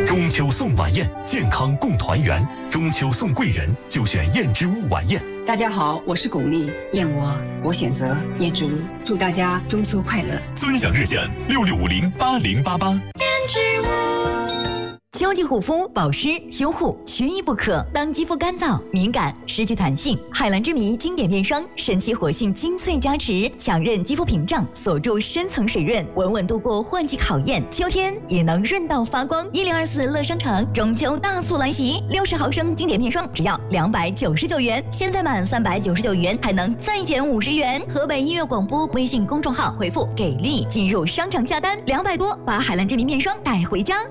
中秋送晚宴，健康共团圆。中秋送贵人，就选燕之屋晚宴。 大家好，我是巩俐，燕窝我选择燕之屋。祝大家中秋快乐！ 尊享热线66508088。燕之屋。秋季护肤、保湿、修护缺一不可。当肌肤干燥、敏感、失去弹性，海蓝之谜经典面霜神奇活性精粹加持，强韧肌肤屏障，锁住深层水润，稳稳度过换季考验。秋天也能润到发光。1024乐商城中秋大促来袭，60毫升经典面霜只要299元，现在满399元还能再减50元。河北音乐广播微信公众号回复“给力”进入商场下单，200多把海蓝之谜面霜带回家。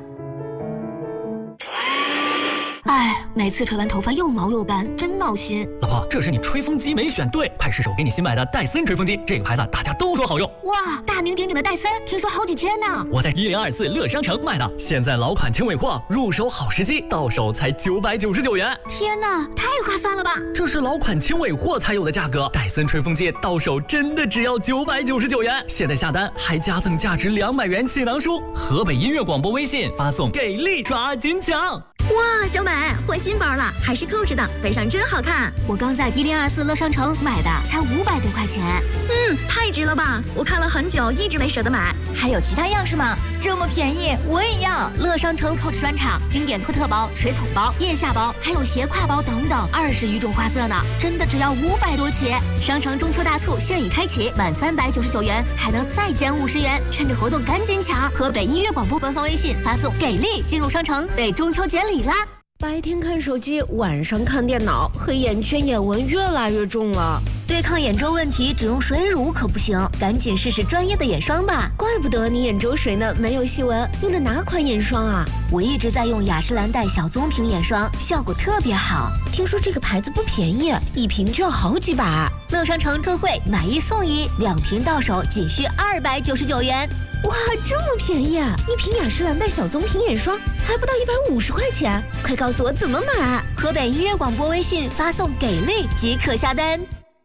哎，每次吹完头发又毛又干，真闹心。 老婆，这是你吹风机没选对，派失手给你新买的戴森吹风机，这个牌子大家都说好用。 哇，大名鼎鼎的戴森，听说好几千呢。 我在1024乐商城买的，现在老款轻尾货，入手好时机，到手才999元。 天哪，太划算了吧！ 这是老款轻尾货才有的价格，戴森吹风机到手真的只要999元。现在下单还加赠价值200元气囊书。河北音乐广播微信发送“给力抓紧抢”。 哇，小美换新包了，还是扣着的，背上真好看。 我刚在1024乐商城买的，才500多块钱。 太值了吧！我看了很久，一直没舍得买。还有其他样式吗？这么便宜，我也要。 乐商城 Coach 专场经典托特包、水桶包、腋下包，还有斜挎包等等，20余种花色呢，真的只要500多起。商城中秋大促现已开启，满399元还能再减50元，趁着活动赶紧抢！河北音乐广播官方微信发送“给力”进入商城，为中秋节礼啦！ 白天看手机，晚上看电脑，黑眼圈、眼纹越来越重了。 对抗眼周问题，只用水乳可不行，赶紧试试专业的眼霜吧。 怪不得你眼周水呢，没有细纹。用的哪款眼霜啊？ 我一直在用雅诗兰黛小棕瓶眼霜，效果特别好。 听说这个牌子不便宜，一瓶就要好几百。 乐商城特惠，买1送1，2瓶到手仅需299元。 哇，这么便宜啊！一瓶雅诗兰黛小棕瓶眼霜还不到150块钱，快告诉我怎么买！ 河北音乐广播微信发送“给力”即可下单。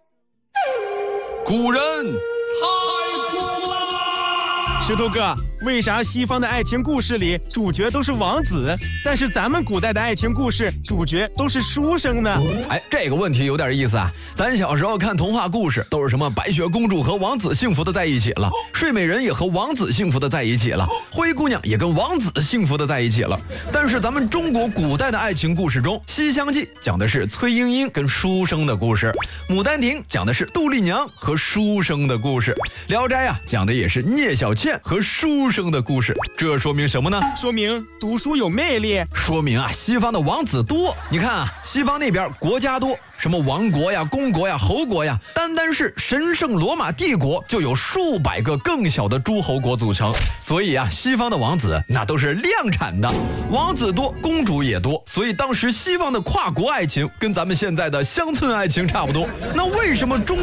古人太苦啦！ 石头哥，为啥西方的爱情故事里主角都是王子，但是咱们古代的爱情故事主角都是书生呢？ 哎，这个问题有点意思啊。咱小时候看童话故事，都是什么白雪公主和王子幸福的在一起了，睡美人也和王子幸福的在一起了，灰姑娘也跟王子幸福的在一起了。但是咱们中国古代的爱情故事中，《西厢记》讲的是崔莺莺跟书生的故事，《牡丹亭》讲的是杜丽娘和书生的故事，《聊斋》啊讲的也是聂小倩和书生的故事。这说明什么呢？ 说明读书有魅力， 说明啊西方的王子多。你看啊，西方那边国家多，什么王国呀、公国呀、侯国呀，单单是神圣罗马帝国就有数百个更小的诸侯国组成。所以啊，西方的王子那都是量产的，王子多，公主也多。所以当时西方的跨国爱情跟咱们现在的乡村爱情差不多。那为什么中